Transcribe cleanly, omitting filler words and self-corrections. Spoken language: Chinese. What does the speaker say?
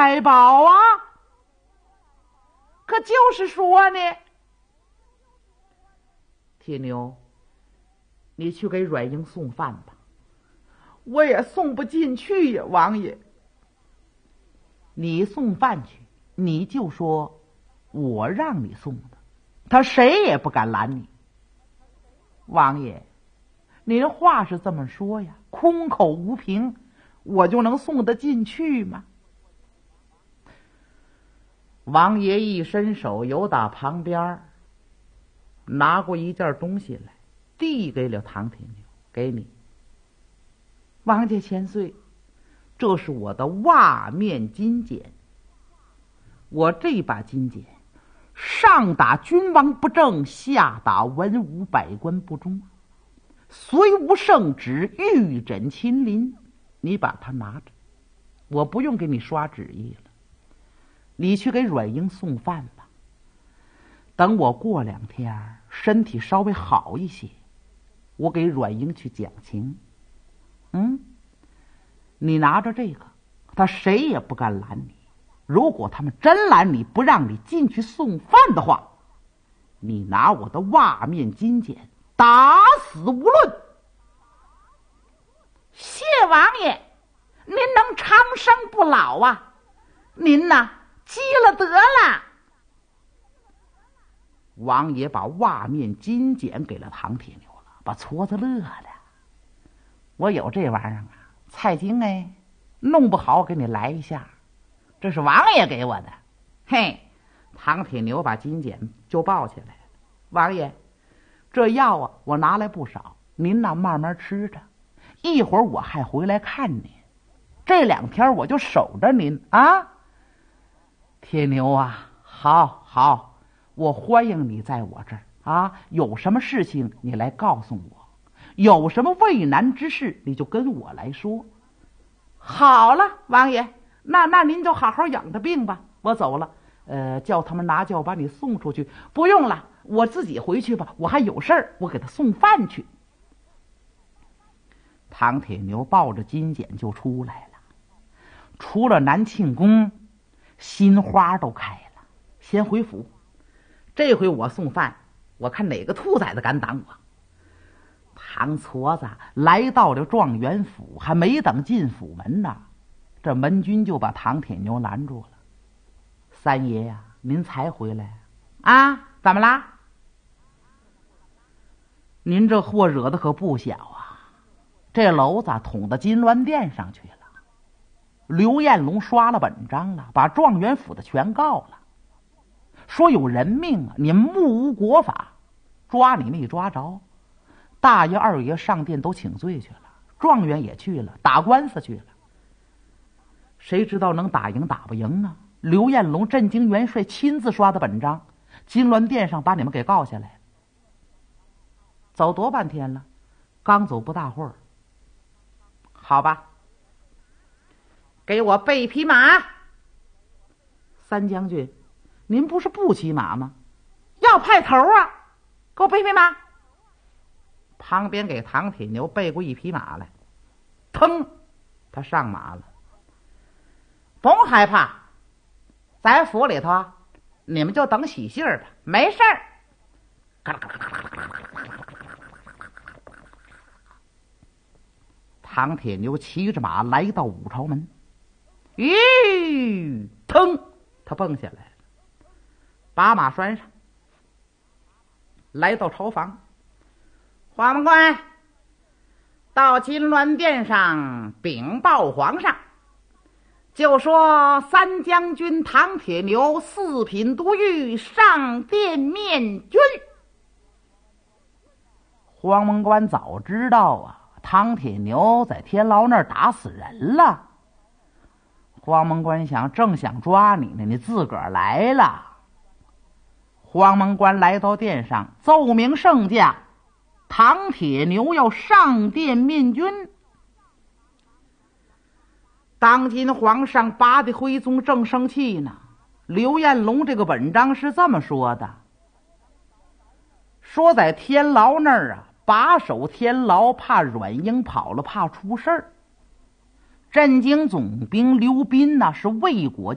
太保啊。可就是说呢，铁牛，你去给阮英送饭吧。我也送不进去呀，王爷。你送饭去，你就说我让你送的，他谁也不敢拦你。王爷，您话是这么说呀，空口无凭，我就能送得进去吗？王爷一伸手，由打旁边拿过一件东西来，递给了唐铁牛，给你。王家千岁，这是我的袜面金锏。我这把金锏，上打君王不正，下打文武百官不忠，虽无圣旨，御诊亲临。你把它拿着，我不用给你刷旨意了。你去给阮英送饭吧。等我过2天身体稍微好一些，我给阮英去讲情。你拿着这个，他谁也不敢拦你。如果他们真拦你，不让你进去送饭的话，你拿我的袜面金锏，打死无论。谢王爷，您能长生不老啊！您呐，积了德了。王爷把袜面金锏给了唐铁牛了，把矬子乐了。我有这玩意儿啊，菜精哎，弄不好给你来一下，这是王爷给我的。嘿，唐铁牛把金锏就抱起来了。王爷，这药啊，我拿来不少，您呐慢慢吃着，一会儿我还回来看您，这2天我就守着您啊。铁牛啊，好好，我欢迎你在我这儿啊，有什么事情你来告诉我，有什么畏难之事你就跟我来说。好了，王爷，那您就好好养着病吧，我走了。叫他们拿轿把你送出去。不用了，我自己回去吧，我还有事儿，我给他送饭去。唐铁牛抱着金锏就出来了。出了南庆宫，心花都开了，先回府。这回我送饭，我看哪个兔崽子敢挡我。唐矬子来到了状元府，还没等进府门呢，这门军就把唐铁牛拦住了。三爷呀，您才回来啊？怎么啦？您这祸惹的可不小啊，这篓子捅到金銮殿上去了。刘彦龙刷了本章了，把状元府的全告了，说有人命啊，你们目无国法，抓你没抓着。大爷二爷上殿都请罪去了，状元也去了，打官司去了。谁知道能打赢打不赢啊？刘彦龙震惊元帅亲自刷的本章，金銮殿上把你们给告下来。走多半天了，刚走不大会儿。好吧，给我备匹马。三将军，您不是不骑马吗？要派头啊，给我备匹马。旁边给唐铁牛备过一匹马来，腾，他上马了。甭害怕，在府里头你们就等喜信儿吧，没事儿。唐铁牛骑着马来到武朝门，吁，腾，他蹦下来了，把马拴上，来到朝房。黄门官到金銮殿上禀报皇上，就说三将军唐铁牛4品都御上殿面君。黄门官早知道啊，唐铁牛在天牢那儿打死人了。黄门官想，正想抓你呢，你自个儿来了。黄门官来到殿上，奏明圣驾，唐铁牛要上殿面君。当今皇上拔的徽宗正生气呢。刘彦龙这个本章是这么说的，说在天牢那儿啊，把守天牢，怕阮英跑了，怕出事儿。镇京总兵刘斌呢，是为国